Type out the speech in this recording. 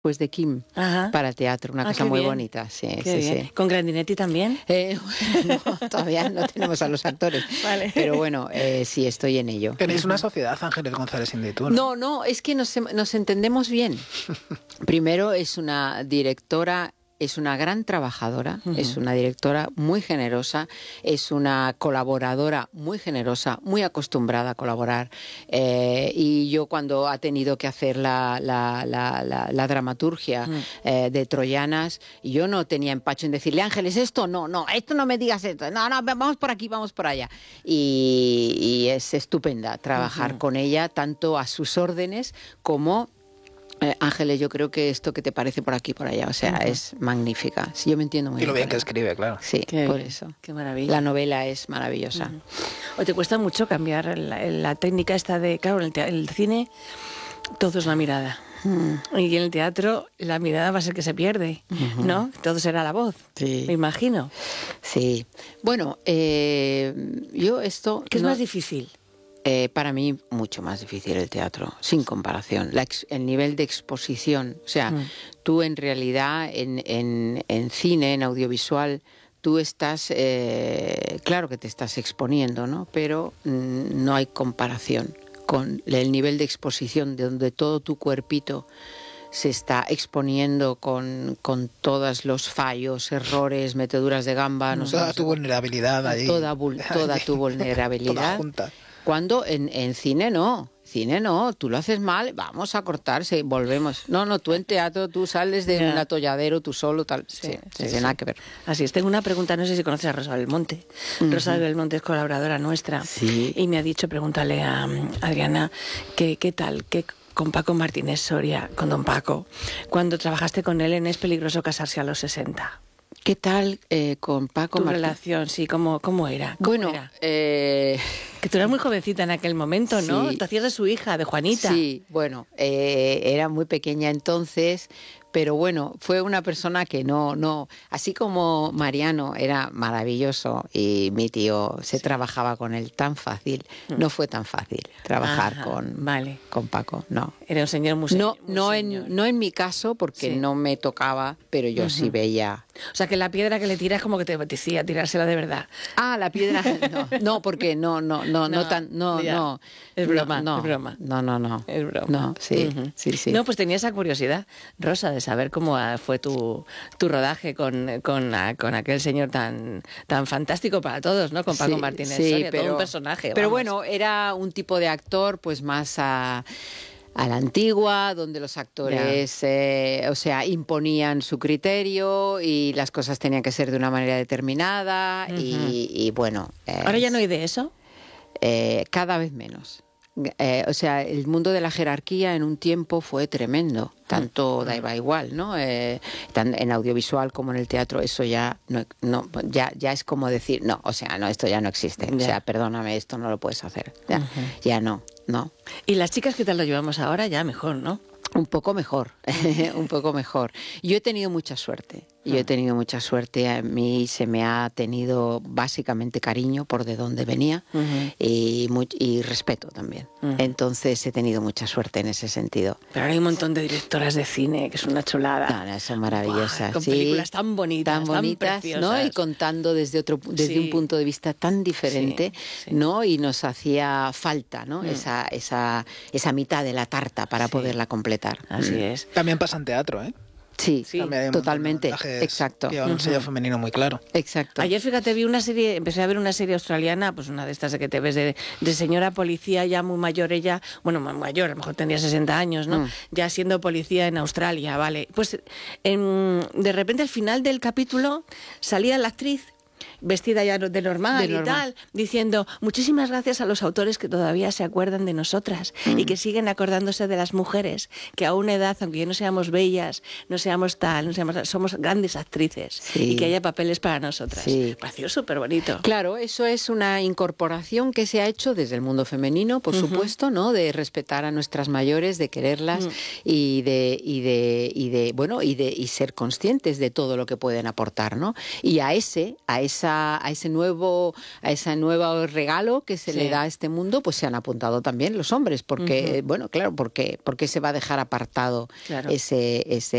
pues de Kim, Ajá. para teatro, una cosa muy bonita. Sí, Qué sí, bien. sí. ¿Con Grandinetti también? No, todavía no tenemos a los actores. Vale. Pero bueno, sí, estoy en ello. Tenéis una sociedad, Ángeles González Indy, No, es que nos entendemos bien. Primero, es una directora, es una gran trabajadora, es una directora muy generosa, es una colaboradora muy generosa, muy acostumbrada a colaborar. Y yo cuando ha tenido que hacer la dramaturgia de Troyanas, yo no tenía empacho en decirle, Ángeles, esto no me digas esto, no, vamos por aquí, vamos por allá. Y es estupenda trabajar con ella, tanto a sus órdenes como... Ángeles, yo creo que esto que te parece por aquí, por allá, o sea, es magnífica. Sí, yo me entiendo muy bien. Y lo bien que escribe, claro. Sí, por eso. Qué maravilla. La novela es maravillosa. ¿O te cuesta mucho cambiar la técnica esta de, claro, en el cine todo es la mirada. Y en el teatro la mirada va a ser que se pierde, ¿no? Todo será la voz, me imagino. Sí. Bueno, yo esto... ¿Qué es más difícil? Para mí, mucho más difícil el teatro, sin comparación. El nivel de exposición, o sea, tú en realidad en cine, en audiovisual, tú estás, claro que te estás exponiendo, ¿no? Pero no hay comparación con el nivel de exposición de donde todo tu cuerpito se está exponiendo con todos los fallos, errores, meteduras de gamba. Toda tu vulnerabilidad ahí. Toda tu vulnerabilidad. Toda junta. Cuando en cine no, tú lo haces mal, vamos a cortarse, volvemos. No, tú en teatro, tú sales de un atolladero, tú solo, tal. Sí, nada que ver. Así es, tengo una pregunta, no sé si conoces a Rosa Belmonte. Rosa Belmonte es colaboradora nuestra. Sí. Y me ha dicho, pregúntale a Adriana, ¿qué tal? Con Paco Martínez Soria, con don Paco, cuando trabajaste con él en Es peligroso casarse a los 60. ¿Qué tal con Paco tu Martínez? Relación, sí, ¿cómo era? Bueno, era? Que tú eras muy jovencita en aquel momento, ¿no? Sí. Te hacías de su hija, de Juanita. Sí, bueno, era muy pequeña entonces, pero bueno, fue una persona que no, así como Mariano era maravilloso y mi tío se trabajaba con él tan fácil, no fue tan fácil trabajar con Paco, no. Era un señor muy señor. No en mi caso, porque no me tocaba, pero yo sí veía. O sea, que la piedra que le tiras es como que te apetecía tirársela de verdad. Ah, la piedra, no, porque no. Es broma, no, es broma. No. Es broma. No, sí. No, pues tenía esa curiosidad, Rosa, de saber cómo fue tu rodaje con aquel señor tan fantástico para todos, ¿no? Con Paco Martínez Soria, todo un personaje. Pero bueno, era un tipo de actor pues más a la antigua, donde los actores, imponían su criterio y las cosas tenían que ser de una manera determinada y bueno... ¿Ahora ya no hay de eso? Cada vez menos. El mundo de la jerarquía en un tiempo fue tremendo, tanto daba igual, ¿no? En audiovisual como en el teatro, eso ya ya es como decir, no, esto ya no existe, o sea, perdóname, esto no lo puedes hacer, ya no. ¿Y las chicas qué tal lo llevamos ahora? Ya mejor, ¿no? Un poco mejor, un poco mejor. Yo he tenido mucha suerte. A mí se me ha tenido básicamente cariño por de dónde venía y respeto también. Entonces he tenido mucha suerte en ese sentido. Pero ahora hay un montón de directoras de cine que es una chulada. No, son maravillosas. Con películas tan bonitas, tan preciosas, ¿no? Y contando desde un punto de vista tan diferente, ¿no? Y nos hacía falta, ¿no? Esa mitad de la tarta para poderla completar. Así es. También pasa en teatro, ¿eh? Sí, totalmente, exacto. Que un sello femenino muy claro. Exacto. Ayer, fíjate, empecé a ver una serie australiana, pues una de estas que te ves de señora policía ya muy mayor ella, bueno, muy mayor, a lo mejor tendría 60 años, ¿no? Ya siendo policía en Australia, ¿vale? Pues de repente al final del capítulo salía la actriz vestida ya de normal y tal, diciendo muchísimas gracias a los autores que todavía se acuerdan de nosotras y que siguen acordándose de las mujeres, que a una edad, aunque ya no seamos bellas, no seamos tal, somos grandes actrices y que haya papeles para nosotras. Sí. Pareció súper bonito. Claro, eso es una incorporación que se ha hecho desde el mundo femenino, por supuesto, ¿no? De respetar a nuestras mayores, de quererlas y ser conscientes de todo lo que pueden aportar, ¿no? Y a esa ese nuevo regalo que se le da a este mundo, pues se han apuntado también los hombres, porque, bueno, claro, porque se va a dejar apartado ese